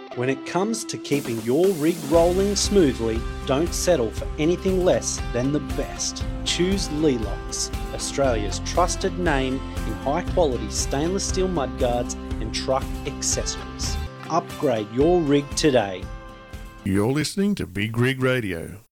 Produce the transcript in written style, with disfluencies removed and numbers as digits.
When it comes to keeping your rig rolling smoothly, don't settle for anything less than the best. Choose Leelocks, Australia's trusted name in high-quality stainless steel mudguards and truck accessories. Upgrade your rig today. You're listening to Big Rig Radio.